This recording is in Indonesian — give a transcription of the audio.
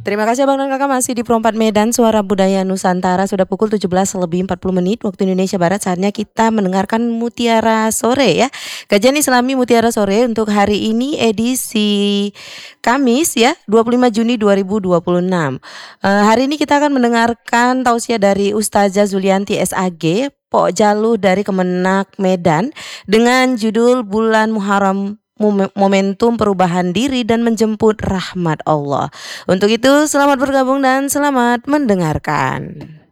Terima kasih Abang dan Kakak masih di Pro 4 Medan Suara Budaya Nusantara. Sudah pukul 17 lebih 40 menit waktu Indonesia Barat. Saatnya kita mendengarkan Mutiara Sore ya. Kajian Islami Mutiara Sore untuk hari ini edisi Kamis ya 25 Juni 2026. Hari ini kita akan mendengarkan tausiah dari Ustazah Zulianti SAG Pok Jaluh dari Kemenak Medan dengan judul Bulan Muharram Momentum Perubahan Diri dan Menjemput Rahmat Allah. Untuk itu selamat bergabung dan selamat mendengarkan.